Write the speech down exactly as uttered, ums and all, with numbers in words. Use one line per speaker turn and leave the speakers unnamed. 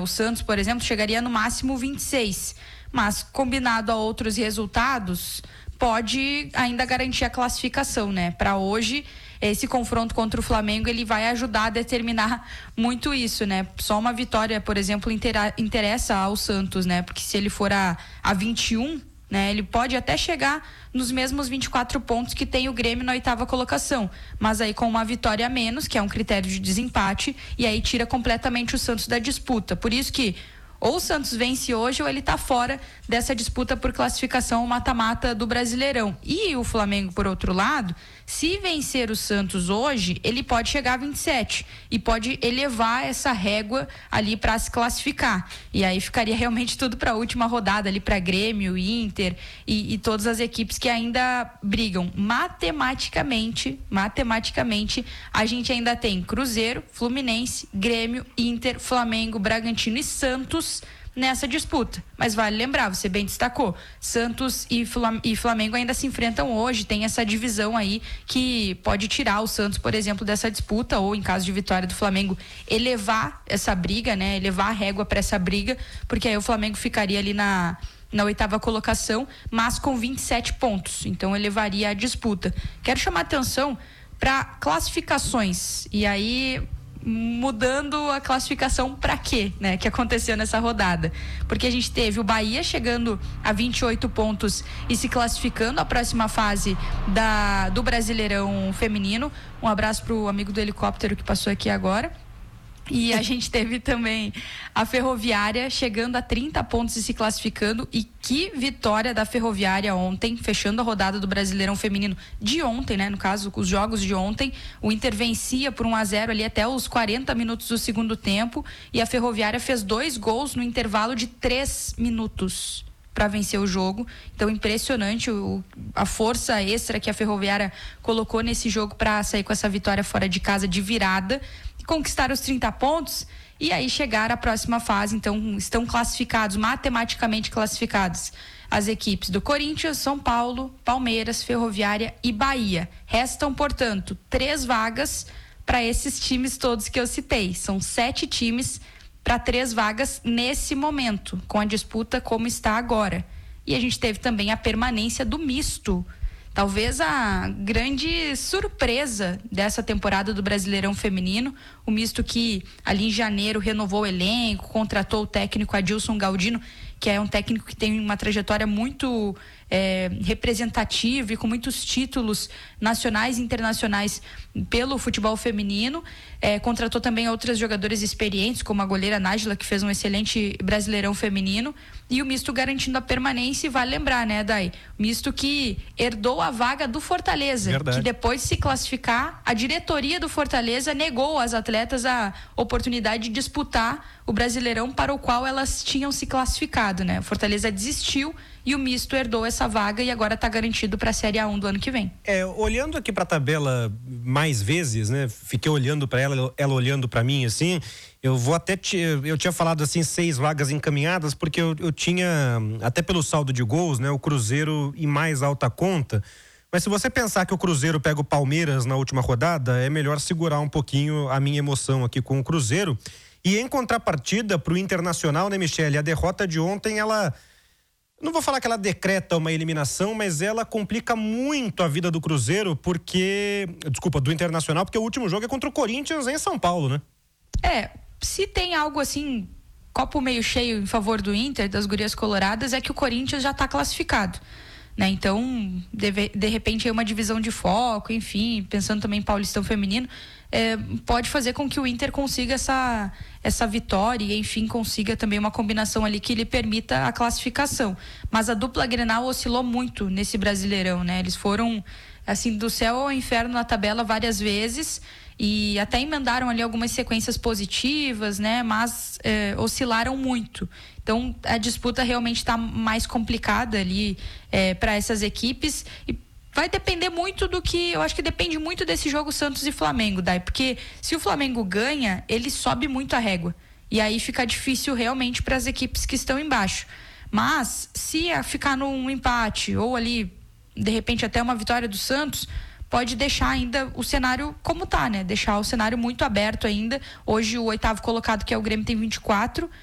O Santos, por exemplo, chegaria no máximo vinte e seis. Mas, combinado a outros resultados, pode ainda garantir a classificação, né? Para hoje, esse confronto contra o Flamengo, ele vai ajudar a determinar muito isso, né? Só uma vitória, por exemplo, intera- interessa ao Santos, né? Porque se ele for a, a vinte e um, né? Ele pode até chegar nos mesmos vinte e quatro pontos que tem o Grêmio na oitava colocação, mas aí com uma vitória a menos, que é um critério de desempate, e aí tira completamente o Santos da disputa. Por isso que ou o Santos vence hoje ou ele está fora dessa disputa por classificação mata-mata do Brasileirão. E o Flamengo, por outro lado, se vencer o Santos hoje, ele pode chegar a vinte e sete e pode elevar essa régua ali para se classificar. E aí ficaria realmente tudo para a última rodada ali para Grêmio, Inter e, e todas as equipes que ainda brigam. Matematicamente, matematicamente, a gente ainda tem Cruzeiro, Fluminense, Grêmio, Inter, Flamengo, Bragantino e Santos nessa disputa. Mas vale lembrar, você bem destacou, Santos e Flamengo ainda se enfrentam hoje, tem essa divisão aí que pode tirar o Santos, por exemplo, dessa disputa, ou em caso de vitória do Flamengo, elevar essa briga, né? Elevar a régua para essa briga, porque aí o Flamengo ficaria ali na na oitava colocação, mas com vinte e sete pontos, então elevaria a disputa. Quero chamar atenção para classificações, e aí mudando a classificação para quê, né, que aconteceu nessa rodada, porque a gente teve o Bahia chegando a vinte e oito pontos e se classificando à próxima fase da, do Brasileirão Feminino. Um abraço pro amigo do helicóptero que passou aqui agora. E a gente teve também a Ferroviária chegando a trinta pontos e se classificando. E que vitória da Ferroviária ontem, fechando a rodada do Brasileirão Feminino de ontem, né? No caso, os jogos de ontem. O Inter vencia por um a zero ali até os quarenta minutos do segundo tempo. E a Ferroviária fez dois gols no intervalo de três minutos para vencer o jogo. Então, impressionante o, a força extra que a Ferroviária colocou nesse jogo para sair com essa vitória fora de casa de virada, conquistar os trinta pontos e aí chegar à próxima fase. Então, estão classificados, matematicamente classificados, as equipes do Corinthians, São Paulo, Palmeiras, Ferroviária e Bahia. Restam, portanto, três vagas para esses times todos que eu citei. São sete times para três vagas nesse momento, com a disputa como está agora. E a gente teve também a permanência do misto. Talvez a grande surpresa dessa temporada do Brasileirão Feminino, o misto que ali em janeiro renovou o elenco, contratou o técnico Adilson Galdino, que é um técnico que tem uma trajetória muito é, representativa e com muitos títulos nacionais e internacionais pelo futebol feminino. É, contratou também outras jogadoras experientes, como a goleira Nájila, que fez um excelente Brasileirão Feminino, e o misto garantindo a permanência. E vale lembrar, né, Dai? O misto que herdou a vaga do Fortaleza. Verdade. Que depois de se classificar, a diretoria do Fortaleza negou às atletas a oportunidade de disputar o Brasileirão para o qual elas tinham se classificado, né? O Fortaleza desistiu e o misto herdou essa vaga e agora está garantido para a Série A um do ano que vem.
É, olhando aqui para a tabela mais vezes, né? Fiquei olhando para ela, ela olhando para mim, assim. Eu vou até te, eu tinha falado assim seis vagas encaminhadas porque eu, eu tinha até pelo saldo de gols, né? O Cruzeiro em mais alta conta. Mas se você pensar que o Cruzeiro pega o Palmeiras na última rodada, é melhor segurar um pouquinho a minha emoção aqui com o Cruzeiro. E em contrapartida pro Internacional, né, Michele? A derrota de ontem, ela... Não vou falar que ela decreta uma eliminação, mas ela complica muito a vida do Cruzeiro, porque... Desculpa, do Internacional, porque o último jogo é contra o Corinthians em São Paulo, né?
É, se tem algo assim, copo meio cheio em favor do Inter, das gurias coloradas, é que o Corinthians já está classificado, né? Então, de, de repente, é uma divisão de foco, enfim, pensando também em Paulistão Feminino, é, pode fazer com que o Inter consiga essa, essa vitória e, enfim, consiga também uma combinação ali que lhe permita a classificação. Mas a dupla Grenal oscilou muito nesse Brasileirão, né? Eles foram, assim, do céu ao inferno na tabela várias vezes e até emendaram ali algumas sequências positivas, né? Mas é, oscilaram muito. Então, a disputa realmente está mais complicada ali é, para essas equipes e vai depender muito do que... Eu acho que depende muito desse jogo Santos e Flamengo, Dai, porque se o Flamengo ganha, ele sobe muito a régua. E aí fica difícil realmente para as equipes que estão embaixo. Mas, se ficar num empate ou ali, de repente, até uma vitória do Santos, pode deixar ainda o cenário como tá, né? Deixar o cenário muito aberto ainda. Hoje o oitavo colocado, que é o Grêmio, tem vinte e quatro